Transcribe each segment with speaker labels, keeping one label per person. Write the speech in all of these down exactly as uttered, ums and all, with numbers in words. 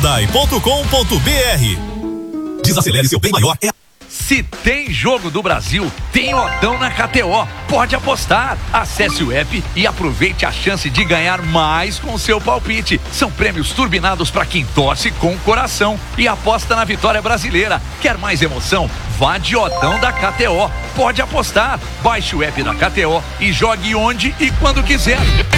Speaker 1: dai ponto com ponto br. Desacelere seu bem maior. É...
Speaker 2: Se tem jogo do Brasil, tem Odão na K T O. Pode apostar. Acesse o app e aproveite a chance de ganhar mais com o seu palpite. São prêmios turbinados para quem torce com o coração e aposta na vitória brasileira. Quer mais emoção? Vá de Odão da K T O. Pode apostar. Baixe o app da K T O e jogue onde e quando quiser.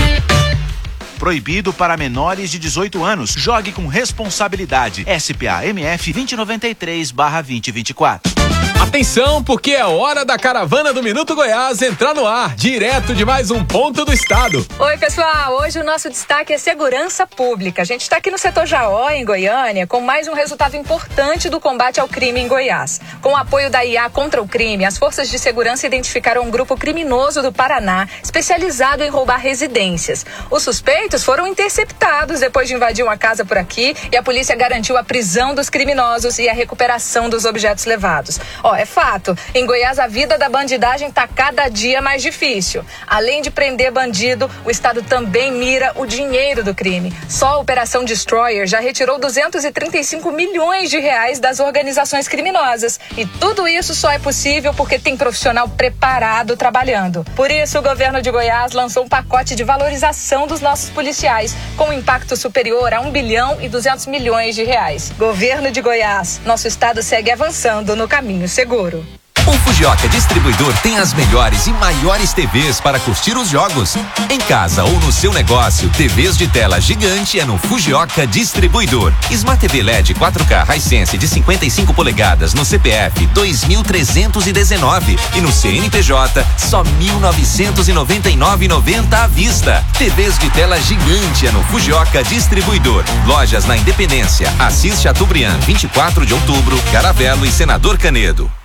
Speaker 3: Proibido para menores de dezoito anos. Jogue com responsabilidade. S P A M F vinte e noventa e três barra vinte e vinte e quatro.
Speaker 4: Atenção, porque é hora da caravana do Minuto Goiás entrar no ar, direto de mais um ponto do estado.
Speaker 5: Oi, pessoal. Hoje o nosso destaque é segurança pública. A gente está aqui no setor Jaó, em Goiânia, com mais um resultado importante do combate ao crime em Goiás. Com o apoio da I A contra o crime, as forças de segurança identificaram um grupo criminoso do Paraná, especializado em roubar residências. Os suspeitos foram interceptados depois de invadir uma casa por aqui e a polícia garantiu a prisão dos criminosos e a recuperação dos objetos levados. Ó, é fato, em Goiás a vida da bandidagem tá cada dia mais difícil. Além de prender bandido, o Estado também mira o dinheiro do crime. Só a Operação Destroyer já retirou duzentos e trinta e cinco milhões de reais das organizações criminosas. E tudo isso só é possível porque tem profissional preparado trabalhando. Por isso, o governo de Goiás lançou um pacote de valorização dos nossos policiais, com um impacto superior a um bilhão e duzentos milhões de reais. Governo de Goiás, nosso estado segue avançando no caminho seguro.
Speaker 6: O Fujioka Distribuidor tem as melhores e maiores T Vs para curtir os jogos. Em casa ou no seu negócio, T Vs de tela gigante é no Fujioka Distribuidor. Smart T V L E D quatro K Hisense de cinquenta e cinco polegadas no C P F dois mil trezentos e dezenove e no C N P J só mil novecentos e noventa e nove reais e noventa centavos à vista. T Vs de tela gigante é no Fujioka Distribuidor. Lojas na Independência, Assis Chateaubriand, vinte e quatro de outubro, Caravelo e Senador Canedo.